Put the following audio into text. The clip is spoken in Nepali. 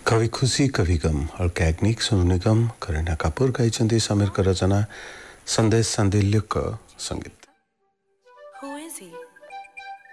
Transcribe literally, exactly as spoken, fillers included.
कभी खुशी कभी गम हल्का याग्निक सोनू निगम करीना कपूर गाइछन् समीरको रचना सन्देश सान्दिल्यको संगीत।